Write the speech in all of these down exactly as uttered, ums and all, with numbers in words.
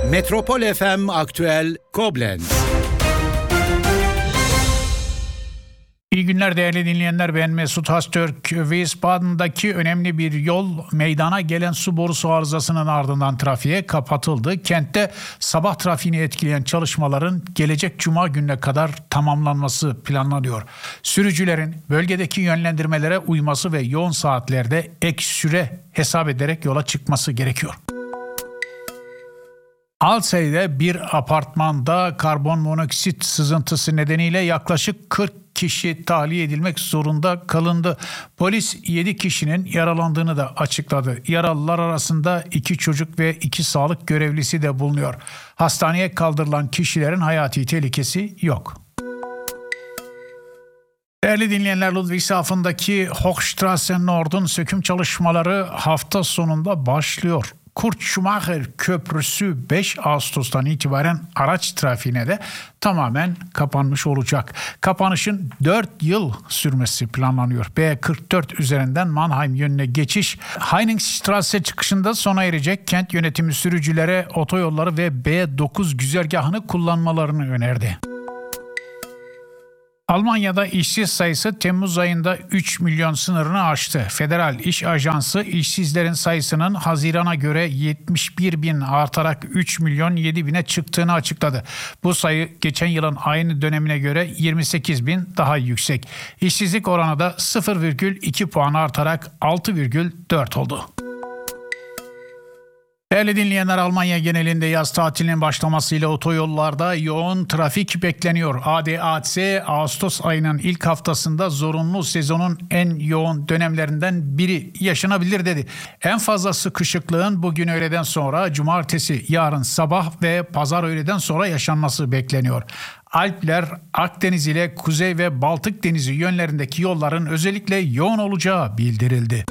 Metropol F M Aktüel Koblenz. İyi günler değerli dinleyenler, ben Mesut Hastürk. Wiesbaden'daki önemli bir yol meydana gelen su borusu arızasının ardından trafiğe kapatıldı. Kentte sabah trafiğini etkileyen çalışmaların gelecek cuma gününe kadar tamamlanması planlanıyor. Sürücülerin bölgedeki yönlendirmelere uyması ve yoğun saatlerde ek süre hesap ederek yola çıkması gerekiyor. Alzey'de bir apartmanda karbon monoksit sızıntısı nedeniyle yaklaşık kırk kişi tahliye edilmek zorunda kalındı. Polis yedi kişinin yaralandığını da açıkladı. Yaralılar arasında iki çocuk ve iki sağlık görevlisi de bulunuyor. Hastaneye kaldırılan kişilerin hayati tehlikesi yok. Değerli dinleyenler, Ludwigshafen'daki Hochstrasse Nord'un söküm çalışmaları hafta sonunda başlıyor. Kurt Schumacher Köprüsü beş Ağustos'tan itibaren araç trafiğine de tamamen kapanmış olacak. Kapanışın dört yıl sürmesi planlanıyor. B kırk dört üzerinden Mannheim yönüne geçiş Heiningstrasse çıkışında sona erecek. Kent yönetimi sürücülere otoyolları ve B dokuz güzergahını kullanmalarını önerdi. Almanya'da işsiz sayısı Temmuz ayında üç milyon sınırını aştı. Federal İş Ajansı işsizlerin sayısının Haziran'a göre yetmiş bir bin artarak üç milyon yedi bine çıktığını açıkladı. Bu sayı geçen yılın aynı dönemine göre yirmi sekiz bin daha yüksek. İşsizlik oranı da sıfır virgül iki puan artarak altı virgül dört oldu. Değerli dinleyenler, Almanya genelinde yaz tatilinin başlamasıyla otoyollarda yoğun trafik bekleniyor. A D A C Ağustos ayının ilk haftasında zorunlu sezonun en yoğun dönemlerinden biri yaşanabilir dedi. En fazla sıkışıklığın bugün öğleden sonra, cumartesi yarın sabah ve pazar öğleden sonra yaşanması bekleniyor. Alpler, Akdeniz ile Kuzey ve Baltık Denizi yönlerindeki yolların özellikle yoğun olacağı bildirildi.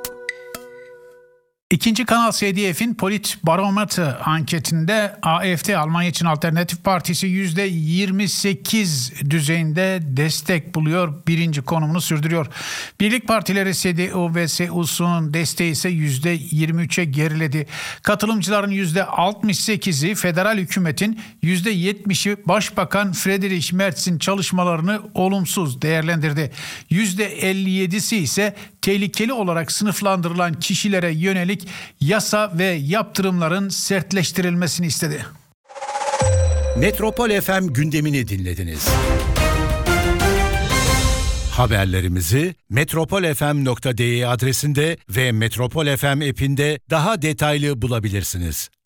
İkinci Kanal S D F'in Politbarometre anketinde A F D Almanya için Alternatif Partisi yüzde yirmi sekiz düzeyinde destek buluyor. Birinci konumunu sürdürüyor. Birlik partileri C D U ve C S U'nun desteği ise yüzde yirmi üçe geriledi. Katılımcıların yüzde altmış sekizi federal hükümetin, yüzde yetmişi Başbakan Friedrich Merz'in çalışmalarını olumsuz değerlendirdi. yüzde elli yedisi ise tehlikeli olarak sınıflandırılan kişilere yönelik yasa ve yaptırımların sertleştirilmesini istedi. Metropol F M gündemini dinlediniz. Haberlerimizi metropol f m nokta d e adresinde ve Metropol F M app'inde daha detaylı bulabilirsiniz.